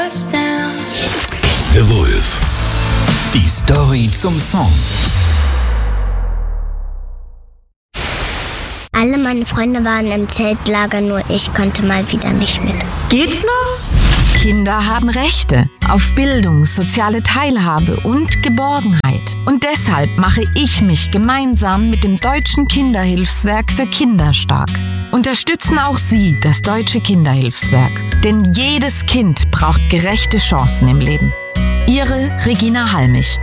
The Wolf. Die Story zum Song. Alle meine Freunde waren im Zeltlager, nur ich konnte mal wieder nicht mit. Geht's noch? Kinder haben Rechte auf Bildung, soziale Teilhabe und Geborgenheit. Und deshalb mache ich mich gemeinsam mit dem Deutschen Kinderhilfswerk für Kinder stark. Unterstützen auch Sie das Deutsche Kinderhilfswerk. Denn jedes Kind braucht gerechte Chancen im Leben. Ihre Regina Halmich.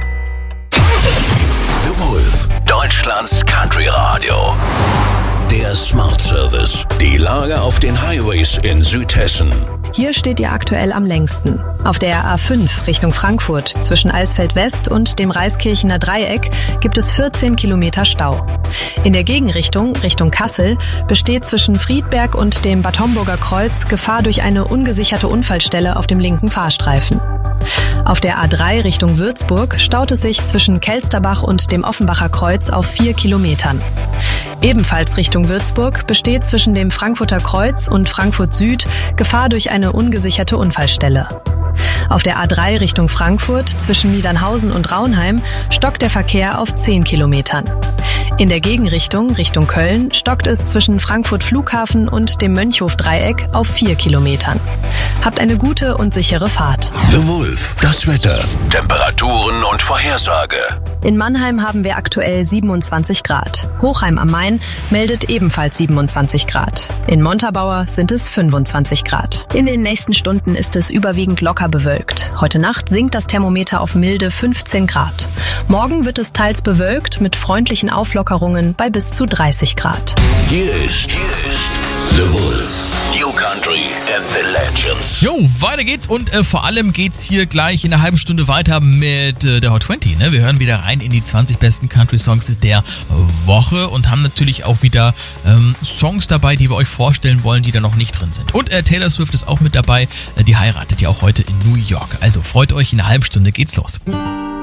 The Wolf, Deutschlands Country Radio. Der Smart Service. Die Lage auf den Highways in Südhessen. Hier steht ihr aktuell am längsten. Auf der A5 Richtung Frankfurt zwischen Alsfeld West und dem Reiskirchener Dreieck gibt es 14 Kilometer Stau. In der Gegenrichtung, Richtung Kassel, besteht zwischen Friedberg und dem Bad Homburger Kreuz Gefahr durch eine ungesicherte Unfallstelle auf dem linken Fahrstreifen. Auf der A3 Richtung Würzburg staut es sich zwischen Kelsterbach und dem Offenbacher Kreuz auf 4 Kilometern. Ebenfalls Richtung Würzburg besteht zwischen dem Frankfurter Kreuz und Frankfurt Süd Gefahr durch eine ungesicherte Unfallstelle. Auf der A3 Richtung Frankfurt zwischen Niedernhausen und Raunheim stockt der Verkehr auf 10 Kilometern. In der Gegenrichtung, Richtung Köln, stockt es zwischen Frankfurt Flughafen und dem Mönchhof-Dreieck auf 4 Kilometern. Habt eine gute und sichere Fahrt. The Wolf, das Wetter, Temperaturen und Vorhersage. In Mannheim haben wir aktuell 27 Grad. Hochheim am Main meldet ebenfalls 27 Grad. In Montabaur sind es 25 Grad. In den nächsten Stunden ist es überwiegend locker bewölkt. Heute Nacht sinkt das Thermometer auf milde 15 Grad. Morgen wird es teils bewölkt mit freundlichen Auflockerungen bei bis zu 30 Grad. Hier ist The Wolf. New Country and the Legends. Jo, weiter geht's und vor allem geht's hier gleich in einer halben Stunde weiter mit der Hot 20. Ne? Wir hören wieder rein in die 20 besten Country-Songs der Woche und haben natürlich auch wieder Songs dabei, die wir euch vorstellen wollen, die da noch nicht drin sind. Und Taylor Swift ist auch mit dabei. Die heiratet ja auch heute in New York. Also freut euch, in einer halben Stunde geht's los.